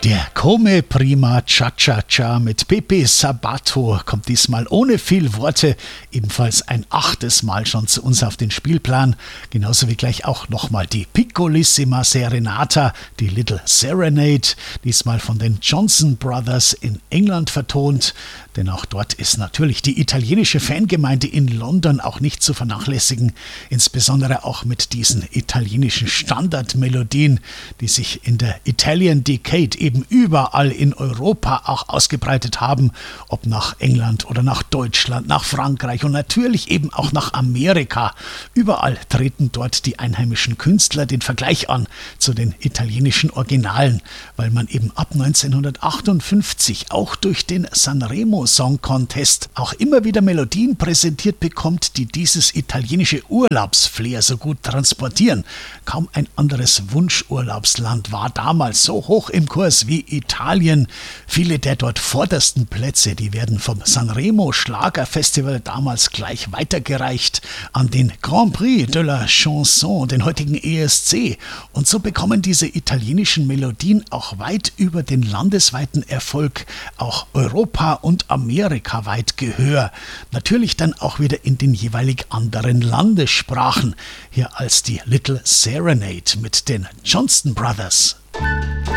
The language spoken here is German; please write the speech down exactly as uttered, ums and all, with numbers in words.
Der Come Prima Cha-Cha-Cha mit Pepe Sabato kommt diesmal ohne viel Worte, ebenfalls ein achtes Mal schon zu uns auf den Spielplan. Genauso wie gleich auch nochmal die Piccolissima Serenata, die Little Serenade, diesmal von den Johnson Brothers in England vertont. Denn auch dort ist natürlich die italienische Fangemeinde in London auch nicht zu vernachlässigen, insbesondere auch mit diesen italienischen Standardmelodien, die sich in der Italian Decade eben überall in Europa auch ausgebreitet haben, ob nach England oder nach Deutschland, nach Frankreich und natürlich eben auch nach Amerika. Überall treten dort die einheimischen Künstler den Vergleich an zu den italienischen Originalen, weil man eben ab neunzehnhundertachtundfünfzig auch durch den Sanremo Song Contest auch immer wieder Melodien präsentiert bekommt, die dieses italienische Urlaubsflair so gut transportieren. Kaum ein anderes Wunschurlaubsland war damals so hoch im Kurs wie Italien. Viele der dort vordersten Plätze, die werden vom Sanremo Schlagerfestival damals gleich weitergereicht an den Grand Prix de la Chanson, den heutigen E S C. Und so bekommen diese italienischen Melodien auch weit über den landesweiten Erfolg auch Europa und amerikaweit Gehör. Natürlich dann auch wieder in den jeweilig anderen Landessprachen. Hier als die Little Serenade mit den Johnson Brothers.